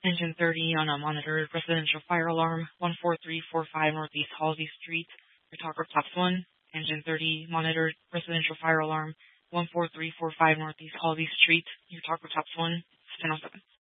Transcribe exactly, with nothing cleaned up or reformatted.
Engine thirty on a monitored residential fire alarm, one four three four five Northeast Halsey Street. Your talk reports one. Engine thirty monitored residential fire alarm, one four three four five Northeast Halsey Street. Your talk reports one. ten oh seven.